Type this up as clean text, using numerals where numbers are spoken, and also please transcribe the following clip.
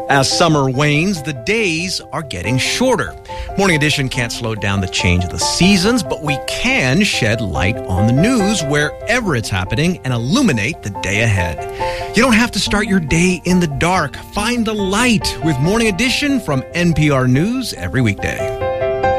As summer wanes, the days are getting shorter. Morning Edition can't slow down the change of the seasons, but we can shed light on the news wherever it's happening and illuminate the day ahead. You don't have to start your day in the dark. Find the light with Morning Edition from NPR News every weekday.